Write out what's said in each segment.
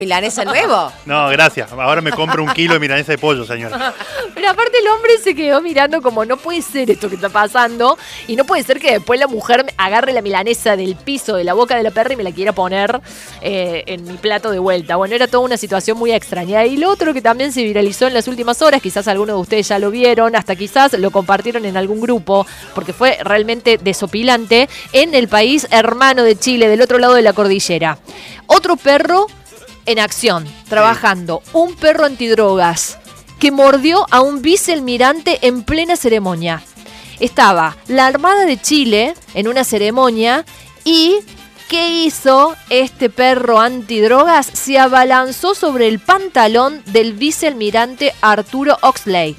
¿Milanesa nuevo? No, gracias. Ahora me compro 1 kilo de milanesa de pollo, señora. Pero aparte el hombre se quedó mirando como no puede ser esto que está pasando y no puede ser que después la mujer agarre la milanesa del piso de la boca de la perra y me la quiera poner en mi plato de vuelta. Bueno, era toda una situación muy extraña. Y lo otro que también se viralizó en las últimas horas, quizás algunos de ustedes ya lo vieron, hasta quizás lo compartieron en algún grupo, porque fue realmente desopilante, en el país hermano de Chile, del otro lado de la cordillera. Otro perro en acción, trabajando, un perro antidrogas que mordió a un vicealmirante en plena ceremonia. Estaba la Armada de Chile en una ceremonia y ¿qué hizo este perro antidrogas? Se abalanzó sobre el pantalón del vicealmirante Arturo Oxley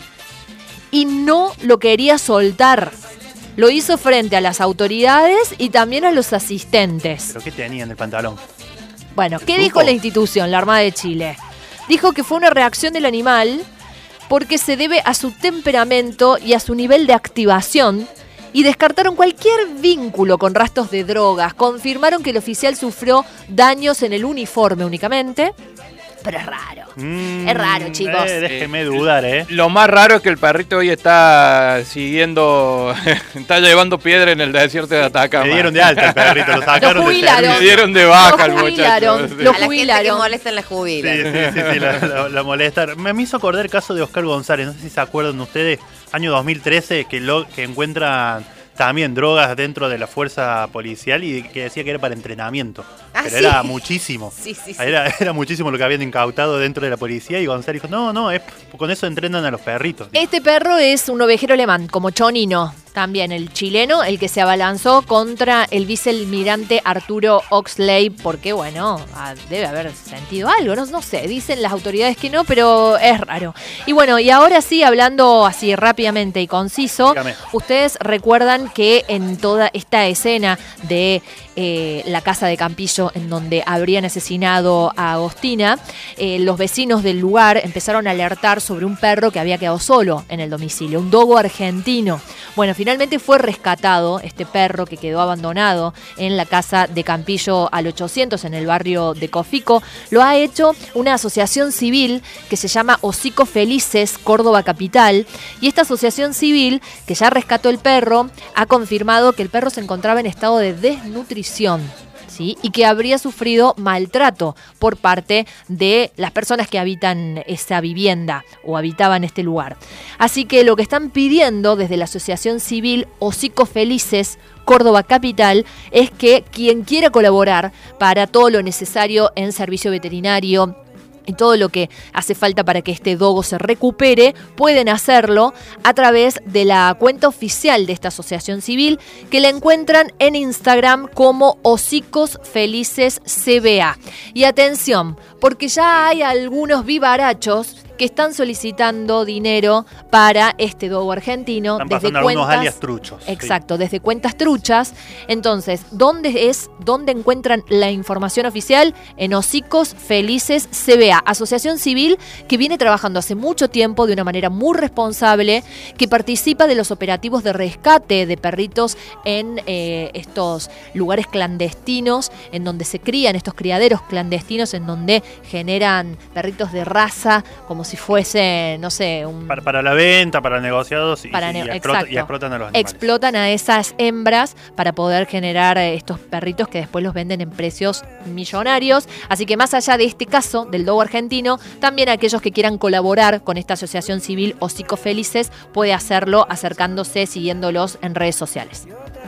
y no lo quería soltar. Lo hizo frente a las autoridades y también a los asistentes. ¿Pero qué tenía en el pantalón? Bueno, ¿qué dijo la institución, la Armada de Chile? Dijo que fue una reacción del animal porque se debe a su temperamento y a su nivel de activación y descartaron cualquier vínculo con rastros de drogas. Confirmaron que el oficial sufrió daños en el uniforme únicamente. Pero es raro. Es raro, chicos. Déjeme dudar, Lo más raro es que el perrito hoy está siguiendo, está llevando piedra en el desierto de Atacama. Le dieron de alta al perrito, lo sacaron de jubilaron. Le dieron de baja al jubilaron, muchacho. lo A la jubilaron. gente que molestan la jubilan. Sí, la molestaron. Me hizo acordar el caso de Oscar González, no sé si se acuerdan ustedes, año 2013, que encuentran también drogas dentro de la fuerza policial y que decía que era para entrenamiento. Pero sí. era muchísimo. Sí. Era muchísimo lo que habían incautado dentro de la policía y González dijo, no, con eso entrenan a los perritos. Este perro es un ovejero alemán, como Chonino. También el chileno, el que se abalanzó contra el vicealmirante Arturo Oxley, porque bueno, debe haber sentido algo, no sé, dicen las autoridades que no, pero es raro. Y bueno, y ahora sí, hablando así rápidamente y conciso, Dígame. ustedes recuerdan que en toda esta escena de la casa de Campillo, en donde habrían asesinado a Agostina, los vecinos del lugar empezaron a alertar sobre un perro que había quedado solo en el domicilio, un dogo argentino. Bueno, finalmente fue rescatado este perro que quedó abandonado en la casa de Campillo al 800 en el barrio de Cofico. Lo ha hecho una asociación civil que se llama Hocicos Felices, Córdoba Capital. Y esta asociación civil, que ya rescató el perro, ha confirmado que el perro se encontraba en estado de desnutrición, ¿sí? Y que habría sufrido maltrato por parte de las personas que habitan esa vivienda o habitaban este lugar. Así que lo que están pidiendo desde la Asociación Civil Hocicos Felices Córdoba Capital es que quien quiera colaborar para todo lo necesario en servicio veterinario y todo lo que hace falta para que este dogo se recupere, pueden hacerlo a través de la cuenta oficial de esta asociación civil, que la encuentran en Instagram como Hocicos Felices CBA. Y atención, porque ya hay algunos vivarachos que están solicitando dinero para este dogo argentino. Están desde pasando cuentas, algunos alias truchos. Exacto, desde cuentas truchas. Entonces, ¿dónde encuentran la información oficial? En Hocicos Felices CBA, asociación civil que viene trabajando hace mucho tiempo de una manera muy responsable, que participa de los operativos de rescate de perritos en estos lugares clandestinos, en donde se crían estos criaderos clandestinos, en donde generan perritos de raza, como si fuese, no sé, para la venta, para negociados y explotan a los animales. Explotan a esas hembras para poder generar estos perritos que después los venden en precios millonarios. Así que más allá de este caso del dogo argentino, también aquellos que quieran colaborar con esta asociación civil Hocicos Felices puede hacerlo acercándose, siguiéndolos en redes sociales.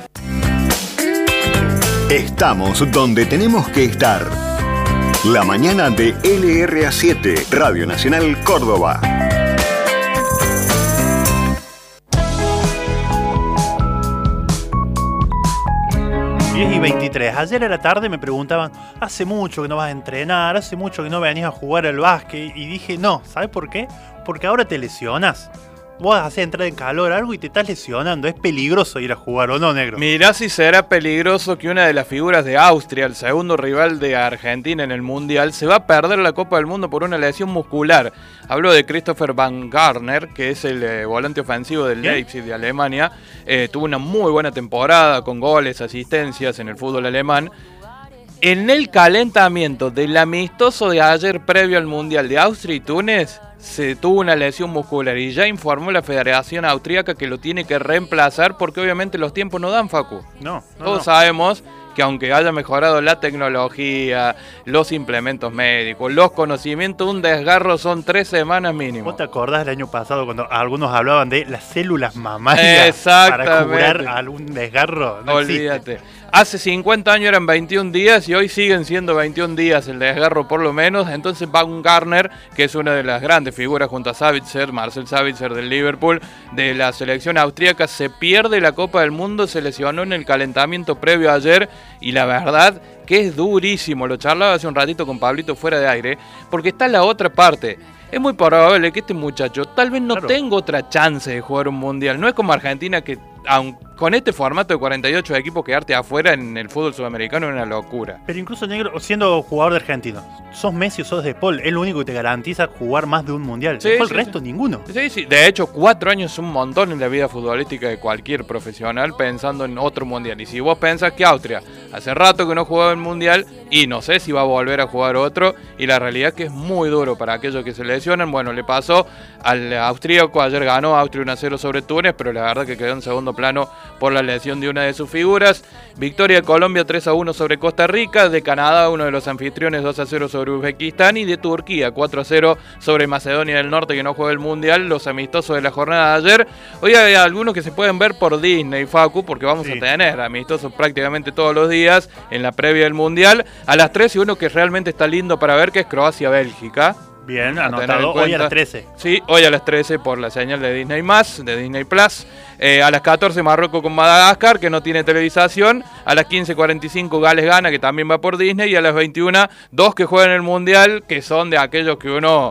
Estamos donde tenemos que estar. La mañana de LRA7, Radio Nacional Córdoba. Y 23. Ayer a la tarde me preguntaban, hace mucho que no vas a entrenar, hace mucho que no venís a jugar al básquet. Y dije, no, ¿sabes por qué? Porque ahora te lesionas. Vos vas a entrar en calor algo y te estás lesionando. Es peligroso ir a jugar, ¿o no, negro? Mirá si será peligroso que una de las figuras de Austria, el segundo rival de Argentina en el Mundial, se va a perder la Copa del Mundo por una lesión muscular. Hablo de Christopher Van Garner, que es el volante ofensivo del Leipzig de Alemania. Tuvo una muy buena temporada con goles, asistencias en el fútbol alemán. En el calentamiento del amistoso de ayer previo al Mundial de Austria y Túnez, se tuvo una lesión muscular y ya informó la Federación Austríaca que lo tiene que reemplazar porque obviamente los tiempos no dan, Facu. Todos sabemos que aunque haya mejorado la tecnología, los implementos médicos, los conocimientos, un desgarro son 3 semanas mínimo. ¿Vos te acordás del año pasado cuando algunos hablaban de las células mamarias para curar algún desgarro? No olvídate. existe. Hace 50 años eran 21 días y hoy siguen siendo 21 días el desgarro por lo menos. Entonces Baumgartner, que es una de las grandes figuras junto a Sabitzer, Marcel Sabitzer del Liverpool, de la selección austríaca, se pierde la Copa del Mundo, se lesionó en el calentamiento previo ayer y la verdad que es durísimo. Lo charlaba hace un ratito con Pablito fuera de aire, porque está la otra parte. Es muy probable que este muchacho tal vez no tenga otra chance de jugar un mundial. No es como Argentina que, aun con este formato de 48 equipos, quedarte afuera en el fútbol sudamericano es una locura. Pero incluso, negro, siendo jugador de Argentino, sos Messi o sos De Paul, es lo único que te garantiza jugar más de un mundial. Sí, el resto, ninguno. Sí. De hecho, 4 años es un montón en la vida futbolística de cualquier profesional pensando en otro mundial. Y si vos pensás que Austria hace rato que no jugaba el mundial y no sé si va a volver a jugar otro, y la realidad es que es muy duro para aquellos que se lesionan. Bueno, le pasó al austríaco, ayer ganó Austria 1-0 sobre Túnez, pero la verdad que quedó en segundo plano por la lesión de una de sus figuras. Victoria de Colombia 3-1 sobre Costa Rica, de Canadá, uno de los anfitriones, 2-0 sobre Uzbekistán, y de Turquía 4-0 sobre Macedonia del Norte, que no juega el mundial, los amistosos de la jornada de ayer. Hoy hay algunos que se pueden ver por Disney, Facu, porque vamos a tener amistosos prácticamente todos los días en la previa del mundial. A las 13 uno que realmente está lindo para ver, que es Croacia-Bélgica. Bien, anotado hoy a las 13. Sí, hoy a las 13 por la señal de Disney+, de Disney Plus. A las 14 Marruecos con Madagascar, que no tiene televisación. A las 15:45 Gales gana, que también va por Disney. Y a las 21, dos que juegan el Mundial, que son de aquellos que uno...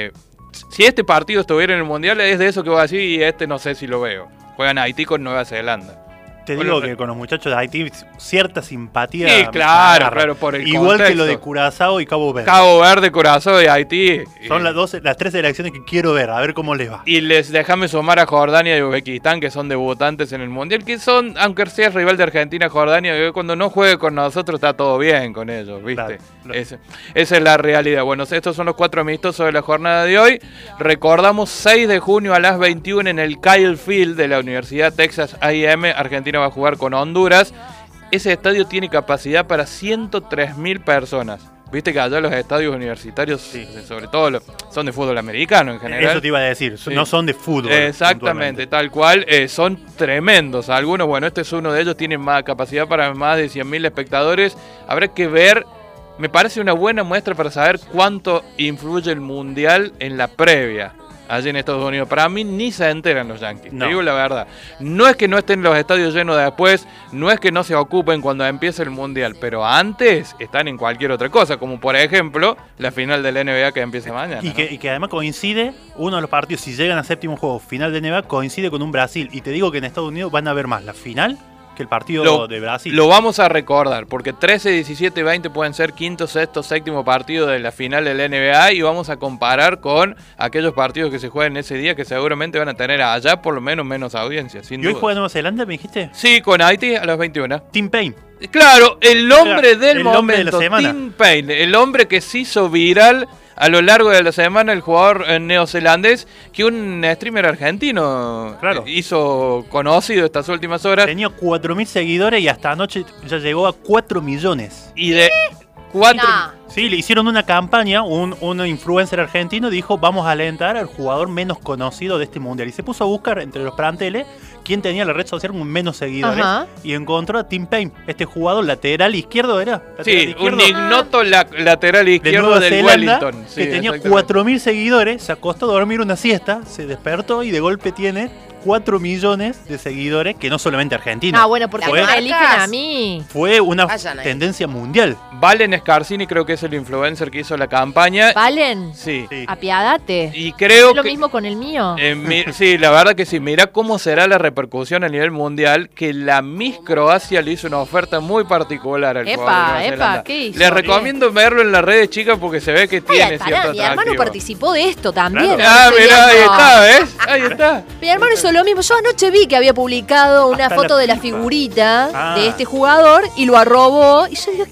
si este partido estuviera en el Mundial, es de eso que voy a decir, y este no sé si lo veo. Juegan Haití con Nueva Zelanda. Te digo que con los muchachos de Haití cierta simpatía. Sí, claro, por el igual contexto. que lo de Curazao y Cabo Verde. Cabo Verde, Curazao y Haití. Son las 3 selecciones que quiero ver, a ver cómo les va. Y déjame sumar a Jordania y Uzbekistán, que son debutantes en el Mundial, que son, aunque sea rival de Argentina, Jordania, que cuando no juegue con nosotros está todo bien con ellos, ¿viste? Claro. Esa es la realidad. Bueno, estos son los 4 amistosos de la jornada de hoy. Recordamos 6 de junio a las 21 en el Kyle Field de la Universidad Texas A&M. Argentina va a jugar con Honduras. Ese estadio tiene capacidad para 103.000 personas. Viste que allá los estadios universitarios, sobre todo, son de fútbol americano en general. Eso te iba a decir, no son de fútbol. Exactamente, tal cual. Son tremendos. Algunos, bueno, este es uno de ellos, tiene más capacidad para más de 100.000 espectadores. Habrá que ver. Me parece una buena muestra para saber cuánto influye el Mundial en la previa allí en Estados Unidos. Para mí ni se enteran los Yankees, te digo la verdad. No es que no estén los estadios llenos después, no es que no se ocupen cuando empiece el Mundial, pero antes están en cualquier otra cosa, como por ejemplo la final de la NBA que empieza mañana. Y que además coincide, uno de los partidos, si llegan a séptimo juego, final de NBA, coincide con un Brasil. Y te digo que en Estados Unidos van a ver más la final que el partido de Brasil. Lo vamos a recordar, porque 13, 17 y 20 pueden ser quinto, sexto, séptimo partido de la final del NBA, y vamos a comparar con aquellos partidos que se juegan ese día, que seguramente van a tener allá por lo menos audiencia, sin duda. ¿Y hoy juega Nueva Zelanda, me dijiste? Sí, con Haití a las 21. Tim Payne. Claro, el hombre del momento, hombre de la semana. Tim Payne, el hombre que se hizo viral a lo largo de la semana, el jugador neozelandés, que un streamer argentino hizo conocido estas últimas horas. Tenía 4.000 seguidores y hasta anoche ya llegó a 4 millones. Y de 4... Sí, le hicieron una campaña, un influencer argentino dijo, vamos a alentar al jugador menos conocido de este mundial. Y se puso a buscar entre los planteles quién tenía la red social con menos seguidores. Y encontró a Tim Payne, este jugador lateral izquierdo, ¿era? Sí, un ignoto lateral izquierdo del Wellington. Sí, que tenía 4.000 seguidores, se acostó a dormir una siesta, se despertó y de golpe tiene 4 millones de seguidores, que no solamente argentinos. Ah, bueno, porque me eligen a mí. Fue una tendencia mundial. Valen Scarsini creo que es el influencer que hizo la campaña. ¿Valen? Sí. Apiádate. Y creo ¿Es lo mismo con el mío? Sí, la verdad que sí. Mirá cómo será la repercusión a nivel mundial, que la Miss Croacia le hizo una oferta muy particular al jugador de Nueva Zelanda. ¿Qué hizo? Les recomiendo verlo en las redes, chicas, porque se ve que tiene cierto atractivo. Mi hermano participó de esto también. Claro. Ah, mirá, ahí está, ¿ves? Ahí está. Mi hermano hizo lo mismo. Yo anoche vi que había publicado una foto de la figurita de este jugador y lo arrobó. Y yo digo, ¿qué es esto?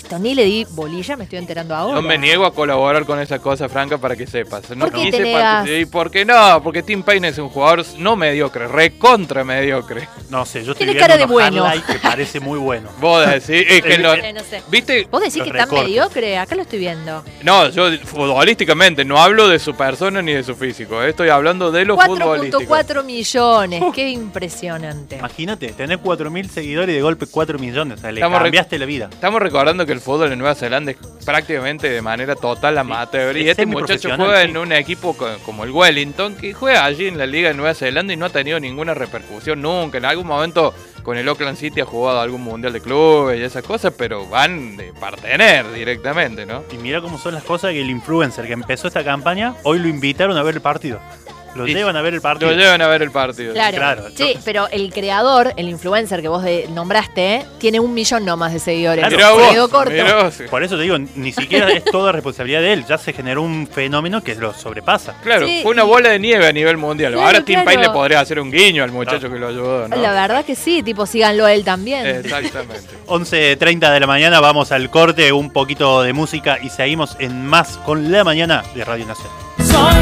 Listo, ni le di bolilla, me estoy enterando ahora. No me niego a colaborar con esa cosa, Franca, para que sepas. No ¿Por qué quise te negas? ¿Y por qué no? Porque Tim Payne es un jugador no mediocre, recontra mediocre. No sé, yo estoy Tiene viendo cara de unos bueno. highlights que parece muy bueno. Vos decís, es que No sé. ¿viste? ¿Vos decís Los que está recortes. mediocre? Acá lo estoy viendo. No, yo futbolísticamente no hablo de su persona ni de su físico. Estoy hablando de lo futbolístico. 4.4 millones. Qué impresionante. Imagínate, tener 4.000 seguidores y de golpe 4 millones. O sea, le Estamos cambiaste la vida. Estamos recordando que el fútbol en Nueva Zelanda es prácticamente de manera total amateur. Y es este muchacho semiprofesional, juega sí. en un equipo como el Wellington, que juega allí en la Liga de Nueva Zelanda y no ha tenido ninguna repercusión nunca. En algún momento con el Auckland City ha jugado algún mundial de clubes y esas cosas, pero van de partener directamente, ¿no? Y mira cómo son las cosas que el influencer que empezó esta campaña, hoy lo invitaron a ver el partido. Lo Y llevan a ver el partido. Lo llevan a ver el partido. Claro. Sí, pero el creador, el influencer que vos nombraste, tiene 1 millón nomás de seguidores. Claro, Mirá Se vos, quedó corto. mirá vos. Por eso te digo, ni siquiera es toda responsabilidad de él. Ya se generó un fenómeno que lo sobrepasa. Claro, Sí, fue una y- bola de nieve a nivel mundial. Claro, Ahora Tim claro. Payne le podría hacer un guiño al muchacho que lo ayudó, ¿no? La verdad que sí, tipo, síganlo a él también. Exactamente. 11:30 de la mañana, vamos al corte, un poquito de música y seguimos en más con la mañana de Radio Nacional.